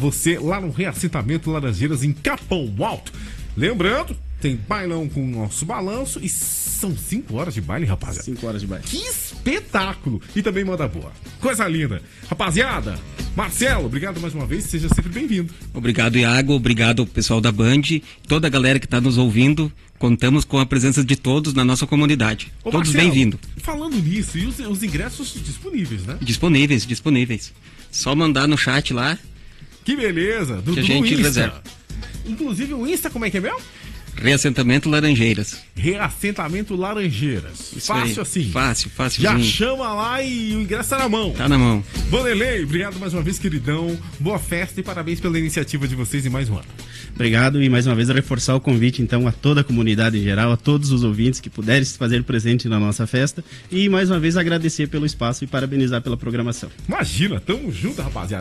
você lá no Reassentamento Laranjeiras, em Capão Alto. Lembrando, tem bailão com o nosso balanço e são 5 horas de baile, rapaziada. 5 horas de baile. Que espetáculo! E também moda boa. Coisa linda. Rapaziada, Marcelo, obrigado mais uma vez, seja sempre bem-vindo. Obrigado, Iago, obrigado pessoal da Band, toda a galera que está nos ouvindo. Contamos com a presença de todos na nossa comunidade. Ô, todos Marcelo, bem-vindos. Falando nisso, e os ingressos disponíveis, né? Disponíveis. Só mandar no chat lá. Que beleza! Que a gente Insta. reserva. Inclusive o Insta, como é que é mesmo? Reassentamento Laranjeiras. Reassentamento Laranjeiras. Isso Fácil aí. assim. Fácil. Já chama lá e o ingresso tá na mão. Tá na mão. Vanderlei, obrigado mais uma vez, queridão. Boa festa e parabéns pela iniciativa de vocês em mais um ano. Obrigado e mais uma vez reforçar o convite então a toda a comunidade em geral, a todos os ouvintes que puderem se fazer presente na nossa festa e mais uma vez agradecer pelo espaço e parabenizar pela programação. Imagina, tamo junto, rapaziada.